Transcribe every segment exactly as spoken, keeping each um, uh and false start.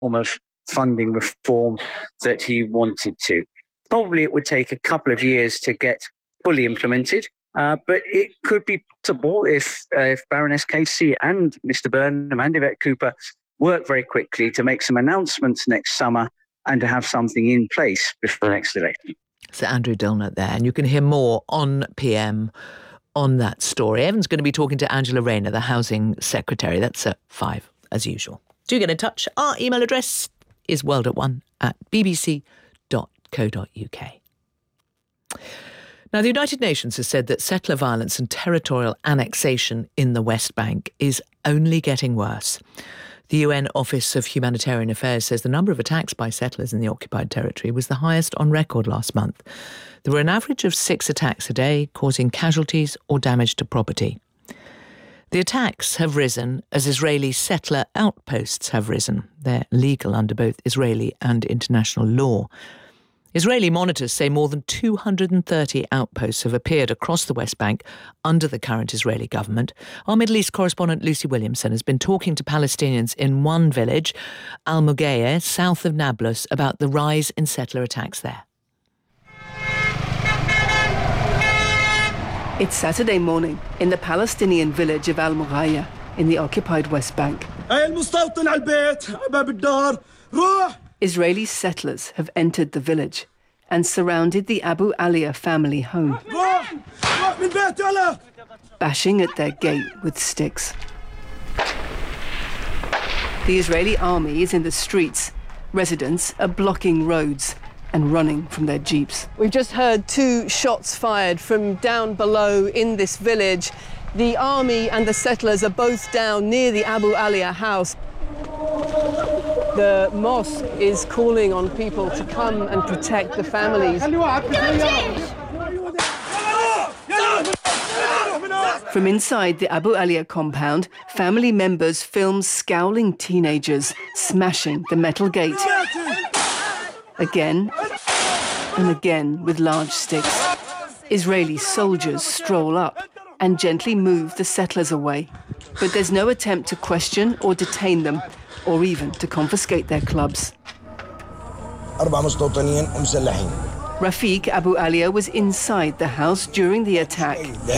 of funding reform that he wanted to. Probably it would take a couple of years to get fully implemented, uh, but it could be possible if, uh, if Baroness Casey and Mister Burnham and Yvette Cooper work very quickly to make some announcements next summer and to have something in place before the next election. So Andrew Dilnot there, and you can hear more on P M on that story. Evan's going to be talking to Angela Rayner, the Housing Secretary. That's at five, as usual. Do get in touch. Our email address is world at one at b b c dot co dot u k. Now, the United Nations has said that settler violence and territorial annexation in the West Bank is only getting worse. The U N Office of Humanitarian Affairs says the number of attacks by settlers in the occupied territory was the highest on record last month. There were an average of six attacks a day, causing casualties or damage to property. The attacks have risen as Israeli settler outposts have risen. They're legal under both Israeli and international law. Israeli monitors say more than two hundred thirty outposts have appeared across the West Bank under the current Israeli government. Our Middle East correspondent Lucy Williamson has been talking to Palestinians in one village, Al Mughayeh, south of Nablus, about the rise in settler attacks there. It's Saturday morning in the Palestinian village of Al Mughayeh in the occupied West Bank. Israeli settlers have entered the village and surrounded the Abu Alia family home, bashing at their gate with sticks. The Israeli army is in the streets. Residents are blocking roads and running from their jeeps. We've just heard two shots fired from down below in this village. The army and the settlers are both down near the Abu Alia house. The mosque is calling on people to come and protect the families. From inside the Abu Alia compound, family members film scowling teenagers smashing the metal gate. Again and again with large sticks. Israeli soldiers stroll up and gently move the settlers away. But there's no attempt to question or detain them, or even to confiscate their clubs. Rafiq Abu Alia was inside the house during the attack.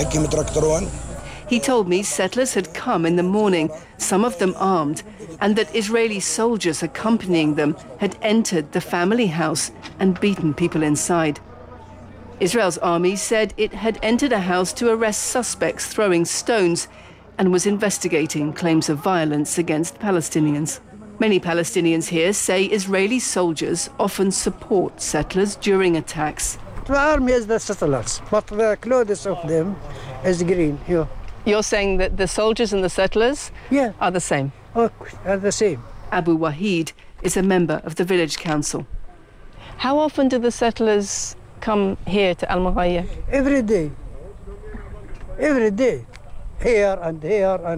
He told me settlers had come in the morning, some of them armed, and that Israeli soldiers accompanying them had entered the family house and beaten people inside. Israel's army said it had entered a house to arrest suspects throwing stones and was investigating claims of violence against Palestinians. Many Palestinians here say Israeli soldiers often support settlers during attacks. The army is the settlers, but the clothes of them is green here. You're saying that the soldiers and the settlers yeah. are the same? Oh, are the same. Abu Wahid is a member of the village council. How often do the settlers come here to Al Mughayeh? Every day. Every day. Here and here and